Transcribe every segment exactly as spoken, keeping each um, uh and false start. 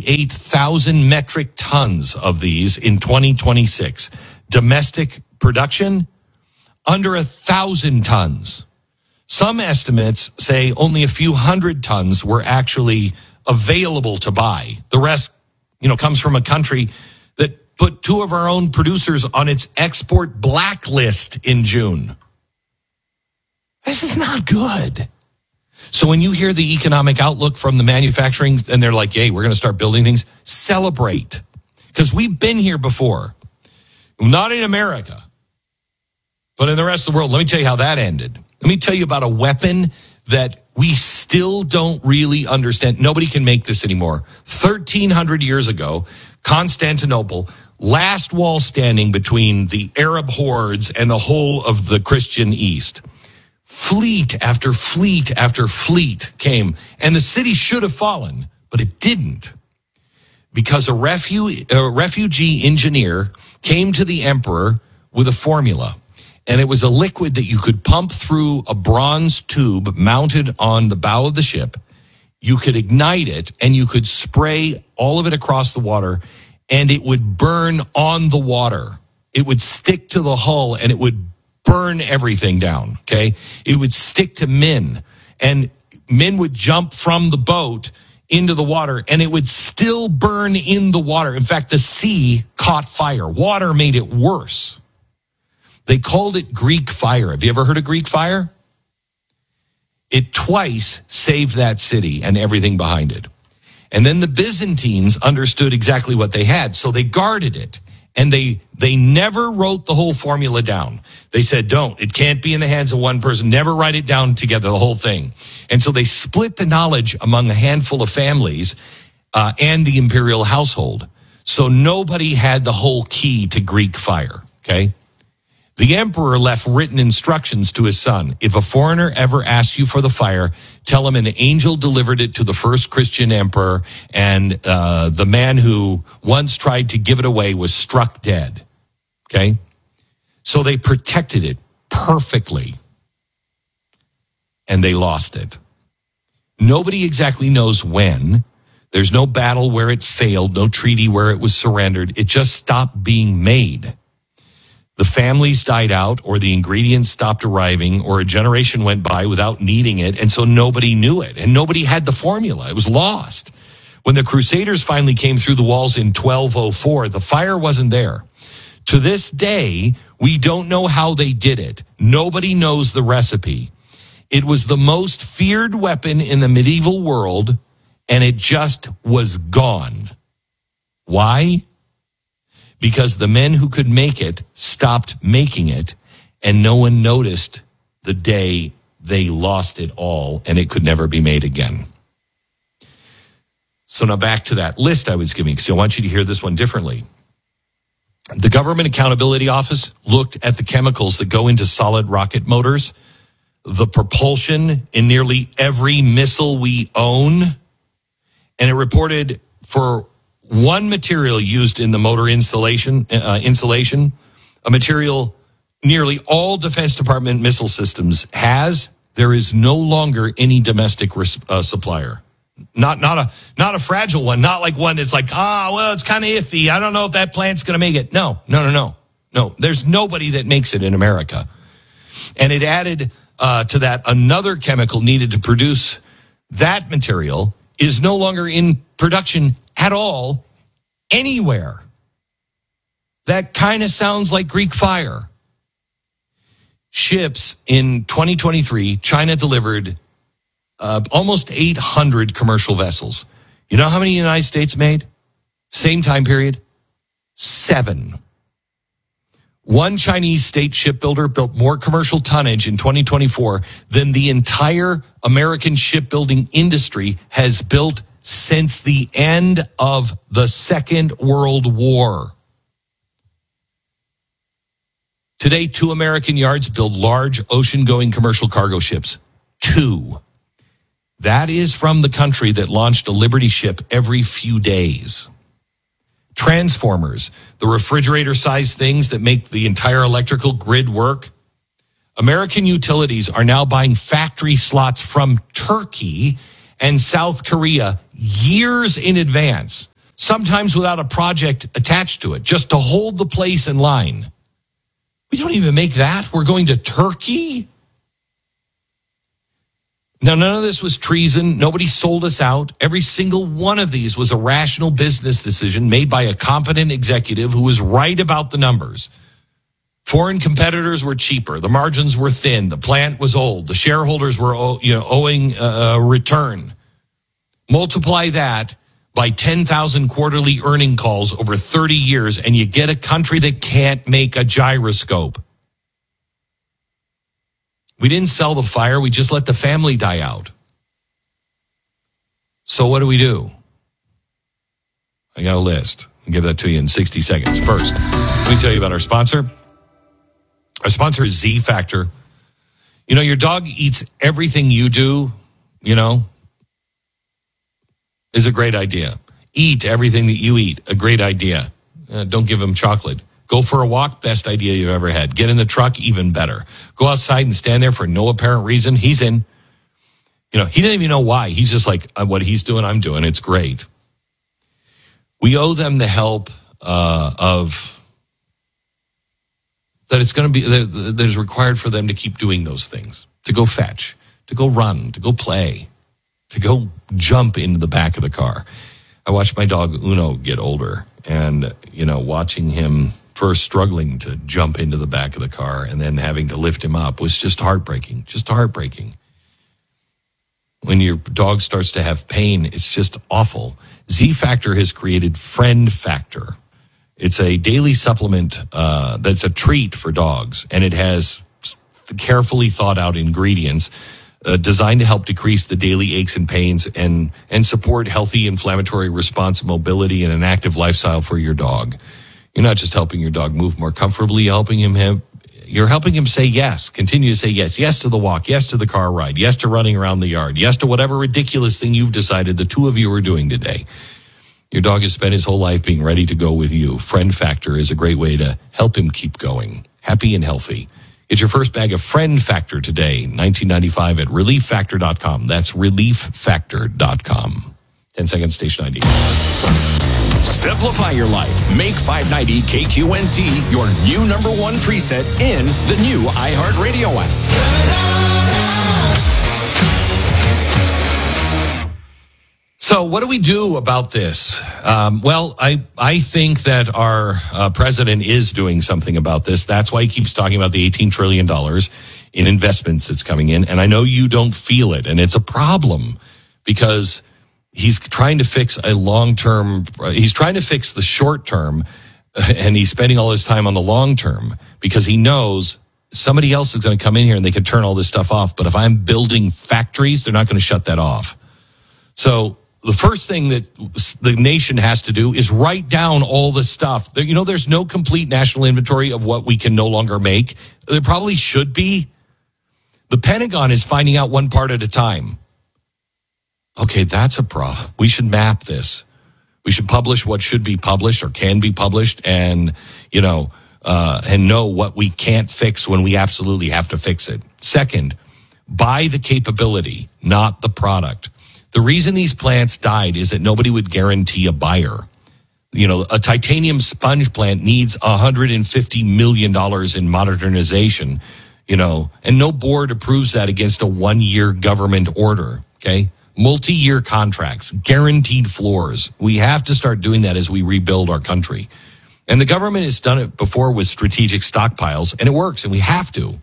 thirty-eight thousand metric tons of these in twenty twenty-six. Domestic production, under a thousand tons. Some estimates say only a few hundred tons were actually available to buy. The rest, you know, comes from a country that put two of our own producers on its export blacklist in June. This is not good. So when you hear the economic outlook from the manufacturing and they're like, hey, we're going to start building things, celebrate. Because we've been here before. Not in America, but in the rest of the world. Let me tell you how that ended. Let me tell you about a weapon that we still don't really understand. Nobody can make this anymore. thirteen hundred years ago, Constantinople, last wall standing between the Arab hordes and the whole of the Christian East. Fleet after fleet after fleet came, and the city should have fallen, but it didn't. Because a, refu- a refugee engineer came to the emperor with a formula. And it was a liquid that you could pump through a bronze tube mounted on the bow of the ship. You could ignite it, and you could spray all of it across the water, and it would burn on the water. It would stick to the hull, and it would burn everything down, okay? It would stick to men, and men would jump from the boat into the water, and it would still burn in the water. In fact, the sea caught fire. Water made it worse. They called it Greek fire. Have you ever heard of Greek fire? It twice saved that city and everything behind it. And then the Byzantines understood exactly what they had, so they guarded it. And they they never wrote the whole formula down. They said, don't. It can't be in the hands of one person. Never write it down together, the whole thing. And so they split the knowledge among a handful of families uh, and the imperial household. So nobody had the whole key to Greek fire, okay? The emperor left written instructions to his son. If a foreigner ever asks you for the fire, tell him an angel delivered it to the first Christian emperor, and uh, the man who once tried to give it away was struck dead. Okay? So they protected it perfectly, and they lost it. Nobody exactly knows when. There's no battle where it failed, no treaty where it was surrendered. It just stopped being made. The families died out, or the ingredients stopped arriving, or a generation went by without needing it, and so nobody knew it, and nobody had the formula. It was lost. When the Crusaders finally came through the walls in twelve oh four, the fire wasn't there. To this day, we don't know how they did it. Nobody knows the recipe. It was the most feared weapon in the medieval world, and it just was gone. Why? Because the men who could make it stopped making it, and no one noticed the day they lost it all, and it could never be made again. So now back to that list I was giving, because I want you to hear this one differently. The Government Accountability Office looked at the chemicals that go into solid rocket motors, the propulsion in nearly every missile we own, and it reported for one material used in the motor insulation, uh, insulation, a material nearly all Defense Department missile systems has, there is no longer any domestic res- uh, supplier. Not not a not a fragile one, not like one that's like, ah, well, it's kind of iffy. I don't know if that plant's going to make it. No, no, no, no, no. There's nobody that makes it in America. And it added uh, to that another chemical needed to produce that material is no longer in production at all, anywhere. That kind of sounds like Greek fire. Ships in twenty twenty-three, China delivered uh, almost eight hundred commercial vessels. You know how many the United States made? Same time period? Seven. One Chinese state shipbuilder built more commercial tonnage in twenty twenty-four than the entire American shipbuilding industry has built since the end of the Second World War. Today, two American yards build large ocean-going commercial cargo ships. Two. That is from the country that launched a Liberty ship every few days. Transformers, the refrigerator-sized things that make the entire electrical grid work. American utilities are now buying factory slots from Turkey and South Korea years in advance sometimes without a project attached to it, just to hold the place in line. We don't even make that. We're going to Turkey. Now, none of this was treason. Nobody sold us out. Every single one of these was a rational business decision made by a competent executive who was right about the numbers. Foreign competitors were cheaper. The margins were thin. The plant was old. The shareholders were you know, owing a return. Multiply that by ten thousand quarterly earning calls over thirty years, and you get a country that can't make a gyroscope. We didn't sell the fire. We just let the family die out. So what do we do? I got a list. I'll give that to you in sixty seconds. First, let me tell you about our sponsor. Our sponsor is Z Factor. You know, your dog eats everything you do, you know, is a great idea. Eat everything that you eat, a great idea. Uh, don't give him chocolate. Go for a walk, best idea you've ever had. Get in the truck, even better. Go outside and stand there for no apparent reason. He's in. You know, he didn't even know why. He's just like, what he's doing, I'm doing. It's great. We owe them the help uh, of that it's going to be, that, that is required for them to keep doing those things. To go fetch, to go run, to go play, to go jump into the back of the car. I watched my dog Uno get older, and, you know, watching him first struggling to jump into the back of the car and then having to lift him up was just heartbreaking, just heartbreaking. When your dog starts to have pain, it's just awful. Z Factor has created Friend Factor. It's a daily supplement uh, that's a treat for dogs, and it has carefully thought out ingredients uh, designed to help decrease the daily aches and pains and and support healthy inflammatory response, mobility, and an active lifestyle for your dog. You're not just helping your dog move more comfortably, you're helping him have, you're helping him say yes, continue to say yes. Yes to the walk, yes to the car ride, yes to running around the yard, yes to whatever ridiculous thing you've decided the two of you are doing today. Your dog has spent his whole life being ready to go with you. Friend Factor is a great way to help him keep going, happy and healthy. Get your first bag of Friend Factor today, nineteen ninety-five at relief factor dot com. That's relief factor dot com. ten seconds, station I D. Simplify your life. Make five ninety K Q N T your new number one preset in the new iHeartRadio app. So what do we do about this? Um, well, I, I think that our uh, president is doing something about this. That's why he keeps talking about the eighteen trillion dollars in investments that's coming in. And I know you don't feel it. And it's a problem because he's trying to fix a long-term, he's trying to fix the short term, and he's spending all his time on the long term because he knows somebody else is going to come in here and they can turn all this stuff off. But if I'm building factories, they're not going to shut that off. So the first thing that the nation has to do is write down all the stuff. You know, there's no complete national inventory of what we can no longer make. There probably should be. The Pentagon is finding out one part at a time. Okay, that's a problem. We should map this. We should publish what should be published or can be published, and, you know, uh, and know what we can't fix when we absolutely have to fix it. Second, buy the capability, not the product. The reason these plants died is that nobody would guarantee a buyer. You know, a titanium sponge plant needs one hundred fifty million dollars in modernization, you know, and no board approves that against a one-year government order, okay? Multi-year contracts, guaranteed floors. We have to start doing that as we rebuild our country. And the government has done it before with strategic stockpiles, and it works, and we have to.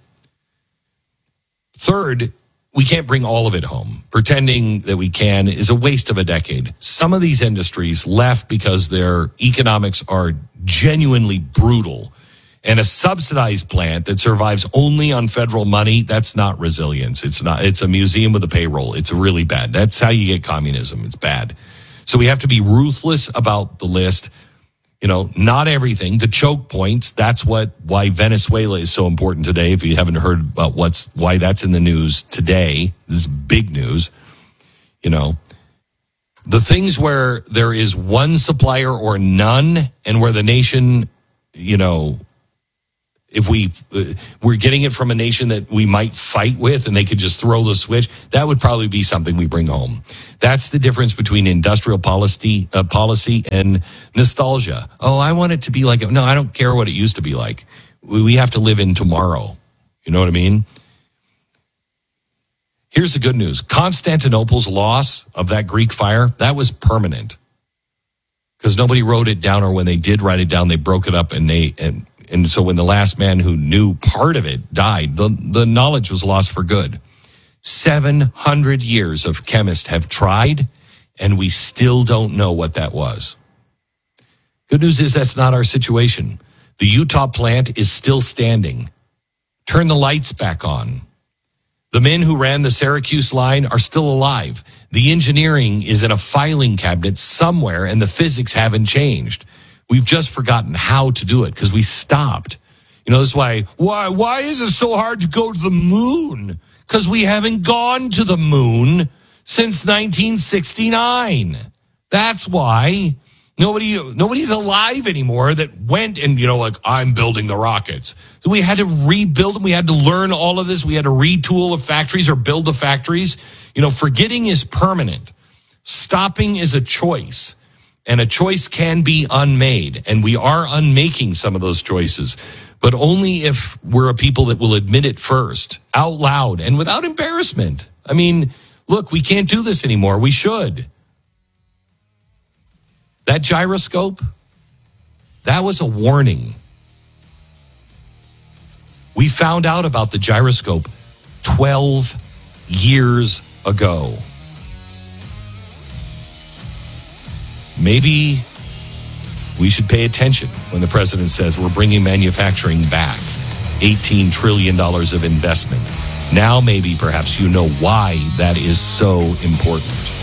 Third, we can't bring all of it home. Pretending that we can is a waste of a decade. Some of these industries left because their economics are genuinely brutal. And a subsidized plant that survives only on federal money, that's not resilience. It's not, it's a museum with a payroll. It's really bad. That's how you get communism. It's bad. So we have to be ruthless about the list. You know, not everything. The choke points, that's what, why Venezuela is so important today. If you haven't heard about what's, why that's in the news today, this is big news. You know, the things where there is one supplier or none, and where the nation, you know, if we uh, we're getting it from a nation that we might fight with and they could just throw the switch, that would probably be something we bring home. That's the difference between industrial policy uh, policy and nostalgia. Oh, I want it to be like, no, I don't care what it used to be like. We, we have to live in tomorrow. You know what I mean? Here's the good news. Constantinople's loss of that Greek fire, that was permanent. Because nobody wrote it down, or when they did write it down, they broke it up and they and And so when the last man who knew part of it died, the, the knowledge was lost for good. seven hundred years of chemists have tried, and we still don't know what that was. Good news is that's not our situation. The Utah plant is still standing. Turn the lights back on. The men who ran the Syracuse line are still alive. The engineering is in a filing cabinet somewhere, and the physics haven't changed. We've just forgotten how to do it because we stopped. You know, this is why, why, why is it so hard to go to the moon? Because we haven't gone to the moon since nineteen sixty-nine. That's why nobody, nobody's alive anymore that went and, you know, like, I'm building the rockets. So we had to rebuild them. We had to learn all of this. We had to retool the factories or build the factories. You know, forgetting is permanent. Stopping is a choice. And a choice can be unmade, and we are unmaking some of those choices, but only if we're a people that will admit it first, out loud, and without embarrassment. I mean, look, we can't do this anymore. We should. That gyroscope, that was a warning. We found out about the gyroscope twelve years ago. Maybe we should pay attention when the president says we're bringing manufacturing back, eighteen trillion dollars of investment. Now maybe perhaps you know why that is so important.